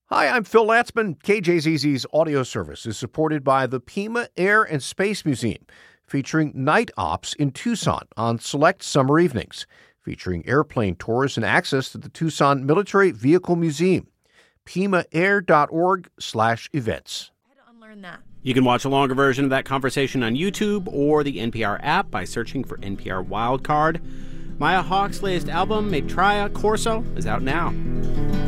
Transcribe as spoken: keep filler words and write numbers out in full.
Hi, I'm Phil Latzman. K J Z Z's audio service is supported by the Pima Air and Space Museum, featuring night ops in Tucson on select summer evenings, featuring airplane tours and access to the Tucson Military Vehicle Museum. PimaAir.org slash events. I had to unlearn that. You can watch a longer version of that conversation on YouTube or the N P R app by searching for N P R Wildcard. Maya Hawke's latest album, Maitreya Corso, is out now.